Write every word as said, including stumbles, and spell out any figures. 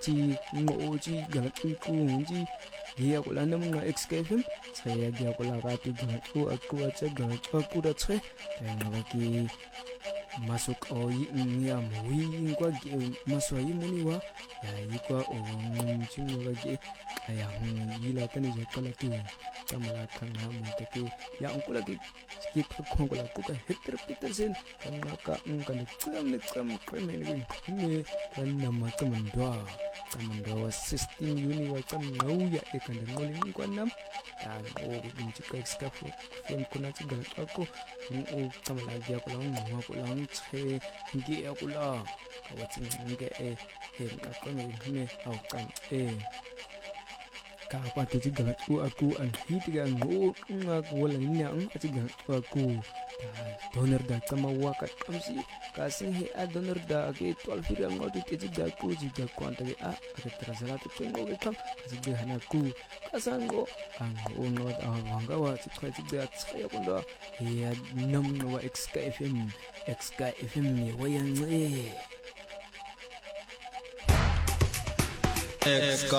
ji ngo ji ga ku ji ya kula nam nga X K F M saya dia kula ka tu ga ku aku aja ga aku da tre nga ki masuk o yi ya mui kwa masuk yi muni wa ya yi kwa o ji nga ki aya yi la tani je kala tu kamala kan ha mu te ki ya kula ki ki ko kula ku ka heter peter sen kan ka ng kan tsam ne tsam kreme ni ni kan na ma tsam ndo tsam ndo sixteen uni wa tsam ngau ya e kan ngolin kwa nam ya o ni ka extra fo fem kuna ti gal ko o tsam la dia kula ngwa kula che ngi ya kula wa tsin nge e he ka ko ni me au kan e ka pa tu ga ku aku an hit ga ngo nga wala nya ang ati ga aku donor da kama waka kamsi ka sin he a donor da ke twelve fira ngo tu te ga ku ji ga kwanta ge a ka trazala tu ngo ge kam ji ga hana ku ka sango ang ono da wanga wa ti ka ji ga tsaya ko da ya nam wa X K F M X K F M ni wa yang e